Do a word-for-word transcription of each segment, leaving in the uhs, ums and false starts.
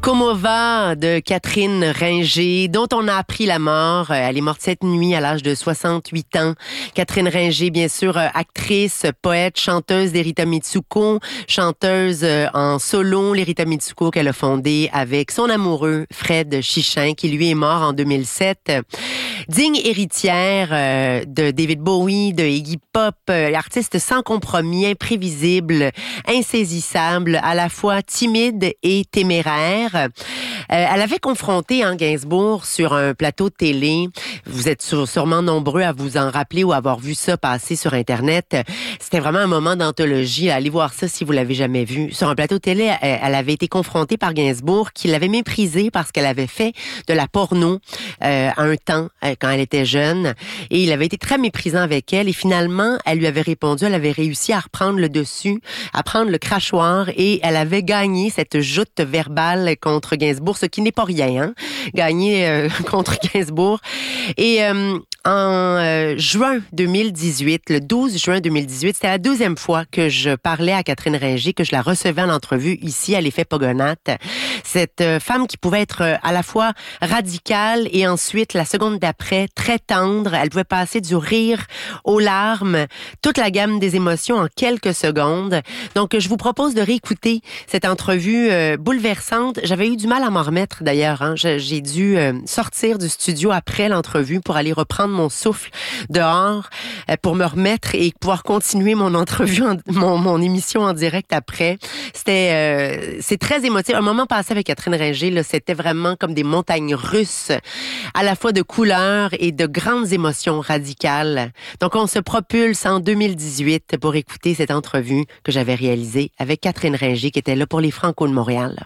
Comment va de Catherine Ringer, dont on a appris la mort. Elle est morte cette nuit à l'âge de soixante-huit ans. Catherine Ringer, bien sûr, actrice, poète, chanteuse d'Erita Mitsuko, chanteuse en solo, l'Erita Mitsuko qu'elle a fondée avec son amoureux Fred Chichin, qui lui est mort en deux mille sept. Digne héritière euh, de David Bowie, de Iggy Pop, euh, artiste sans compromis, imprévisible, insaisissable, à la fois timide et téméraire. Euh, elle avait confronté hein, Gainsbourg sur un plateau de télé. Vous êtes sûrement nombreux à vous en rappeler ou avoir vu ça passer sur Internet. C'était vraiment un moment d'anthologie. Allez voir ça si vous l'avez jamais vu. Sur un plateau de télé, elle, elle avait été confrontée par Gainsbourg qui l'avait méprisée parce qu'elle avait fait de la porno euh, un temps euh, quand elle était jeune. Et il avait été très méprisant avec elle. Et finalement, elle lui avait répondu, elle avait réussi à reprendre le dessus, à prendre le crachoir et elle avait gagné cette joute verbale contre Gainsbourg, ce qui n'est pas rien, hein? Gagner euh, contre Gainsbourg. Et euh, en euh, juin deux mille dix-huit, le douze juin deux mille dix-huit, c'était la deuxième fois que je parlais à Catherine Ringer, que je la recevais en entrevue ici à l'Effet Pogonate. Cette euh, femme qui pouvait être euh, à la fois radicale et ensuite, la seconde d'après, très tendre. Elle pouvait passer du rire aux larmes, toute la gamme des émotions en quelques secondes. Donc, je vous propose de réécouter cette entrevue euh, bouleversante. J'avais eu du mal à m'en remettre d'ailleurs. Hein. J'ai dû euh, sortir du studio après l'entrevue pour aller reprendre mon souffle dehors euh, pour me remettre et pouvoir continuer mon entrevue, en, mon, mon émission en direct après. C'était, euh, c'est très émotif. Un moment passé avec Catherine Ringer, là, c'était vraiment comme des montagnes russes, à la fois de couleurs et de grandes émotions radicales. Donc, on se propulse en deux mille dix-huit pour écouter cette entrevue que j'avais réalisée avec Catherine Ringer, qui était là pour les Franco de Montréal.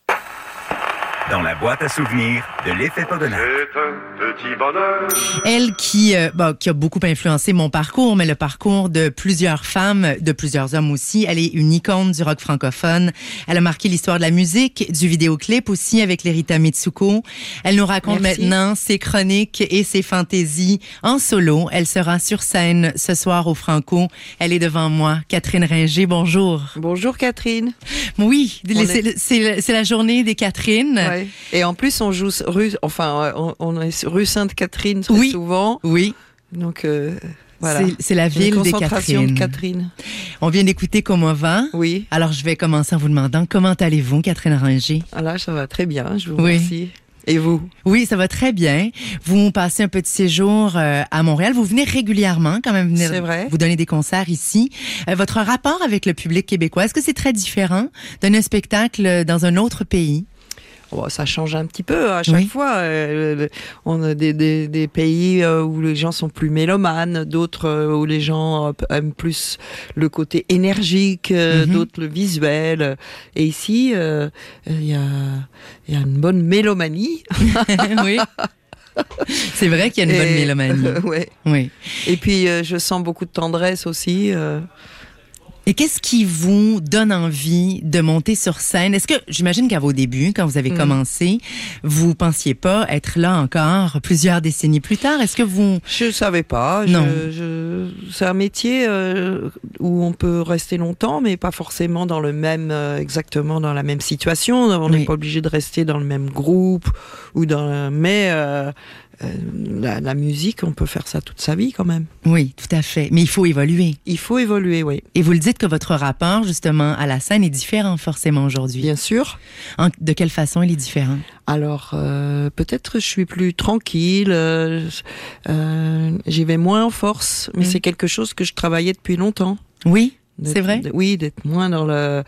Dans la boîte à souvenirs de l'Effet Pogonate. C'est un petit bonheur. Elle qui, euh, bah, qui a beaucoup influencé mon parcours, mais le parcours de plusieurs femmes, de plusieurs hommes aussi. Elle est une icône du rock francophone. Elle a marqué l'histoire de la musique, du vidéoclip aussi avec l'Erita Mitsuko. Elle nous raconte Merci. maintenant ses chroniques et ses fantaisies en solo. Elle sera sur scène ce soir au Franco. Elle est devant moi. Catherine Ringer, bonjour. Bonjour Catherine. Oui, On c'est est... c'est c'est la journée des Catherine. Ouais. Et en plus, on joue rue, enfin, on, on est rue Sainte-Catherine très oui. souvent. Oui. Donc, euh, voilà. C'est la ville Une des concentration Catherine. de Catherine. On vient d'écouter Comment va. Oui. Alors, je vais commencer en vous demandant comment allez-vous, Catherine Ringer? Ah là, ça va très bien, je vous oui. remercie. Et vous? Oui, ça va très bien. Vous passez un petit séjour euh, à Montréal. Vous venez régulièrement quand même venir c'est vrai. vous donner des concerts ici. Euh, votre rapport avec le public québécois, est-ce que c'est très différent d'un spectacle dans un autre pays? Oh, ça change un petit peu à chaque oui. fois. Euh, on a des, des, des pays où les gens sont plus mélomanes, d'autres où les gens aiment plus le côté énergique, mm-hmm. d'autres le visuel. Et ici, il euh, y, a, y a une bonne mélomanie. oui. C'est vrai qu'il y a une Et, bonne mélomanie. Euh, ouais. Oui. Et puis, euh, je sens beaucoup de tendresse aussi. Euh, Et qu'est-ce qui vous donne envie de monter sur scène? Est-ce que, j'imagine qu'à vos débuts, quand vous avez mmh. commencé, vous pensiez pas être là encore plusieurs décennies plus tard? Est-ce que vous... Je savais pas. Non. Je, je, c'est un métier euh, où on peut rester longtemps, mais pas forcément dans le même, euh, exactement dans la même situation. On n'est oui. pas obligé de rester dans le même groupe ou dans, mais euh, Euh, la, la musique, on peut faire ça toute sa vie quand même. Oui, tout à fait. Mais il faut évoluer. Il faut évoluer, oui. Et vous le dites que votre rapport, justement, à la scène est différent forcément aujourd'hui. Bien sûr. En, de quelle façon il est différent? Alors, euh, peut-être je suis plus tranquille, euh, euh, j'y vais moins en force, mais mmh. c'est quelque chose que je travaillais depuis longtemps. Oui, c'est vrai? De, oui, d'être moins dans le...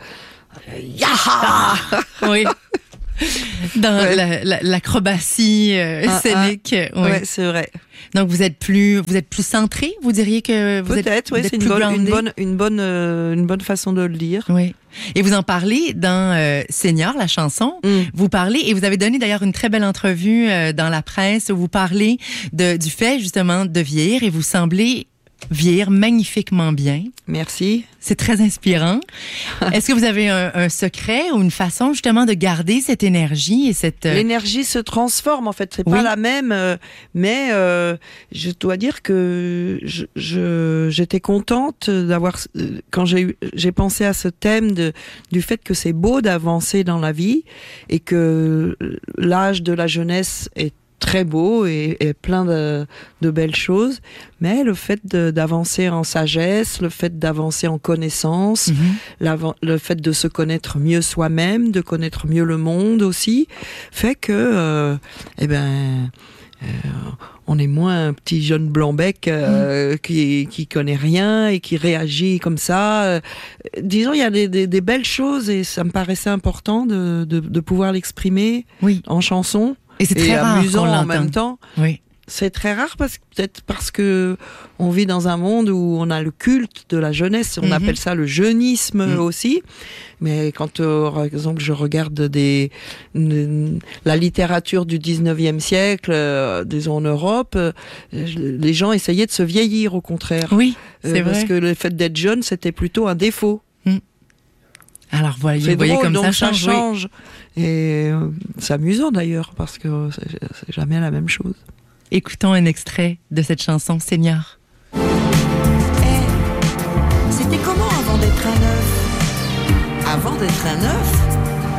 Yaha oui. Dans ouais. la, la, l'acrobatie euh, ah, scénique. Ah, oui, ouais, c'est vrai. Donc vous êtes plus, vous êtes plus centré, vous diriez que vous peut-être, êtes, ouais, vous c'est êtes une plus bonne, une groundé? bonne, une bonne, euh, une bonne façon de le dire. Oui. Et vous en parlez dans euh, Senior, la chanson. Mm. Vous parlez et vous avez donné d'ailleurs une très belle entrevue euh, dans la presse où vous parlez de du fait justement de vieillir et vous semblez vieillir magnifiquement bien. Merci. C'est très inspirant. Est-ce que vous avez un, un secret ou une façon justement de garder cette énergie et cette... Euh... L'énergie se transforme en fait, c'est oui. pas la même, euh, mais euh, je dois dire que je, je, j'étais contente d'avoir, quand j'ai, eu, j'ai pensé à ce thème de, du fait que c'est beau d'avancer dans la vie et que l'âge de la jeunesse est très beau et, et plein de, de belles choses, mais le fait de, d'avancer en sagesse, le fait d'avancer en connaissance, mm-hmm. le fait de se connaître mieux soi-même, de connaître mieux le monde aussi, fait que, euh, eh ben, euh, on est moins un petit jeune blanc-bec euh, mm. qui qui connaît rien et qui réagit comme ça. Euh, disons, il y a des, des, des belles choses et ça me paraissait important de, de, de pouvoir l'exprimer oui. en chanson. Et c'est très et rare amusant qu'on en l'entende. même temps. Oui. C'est très rare parce que peut-être parce que on vit dans un monde où on a le culte de la jeunesse, on mm-hmm. appelle ça le jeunisme mm. aussi. Mais quand euh, par exemple je regarde des une, la littérature du dix-neuvième siècle, euh, disons en Europe, euh, les gens essayaient de se vieillir au contraire. Oui, c'est euh, vrai. Parce que le fait d'être jeune, c'était plutôt un défaut. Mm. Alors voilà, c'est vous voyez drôle, comme donc ça ça change. change. Oui. Et euh, c'est amusant d'ailleurs parce que c'est, c'est jamais la même chose. Écoutons un extrait de cette chanson, Seigneur. Hey, c'était comment avant d'être un œuf ? Avant d'être un œuf,